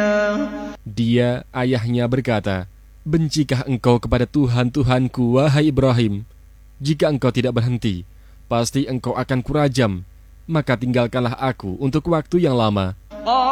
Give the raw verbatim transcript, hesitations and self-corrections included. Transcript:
Dia, ayahnya, berkata, "Bencikah engkau kepada Tuhan-Tuhanku, wahai Ibrahim? Jika engkau tidak berhenti, pasti engkau akan kurajam. Maka tinggalkanlah aku untuk waktu yang lama."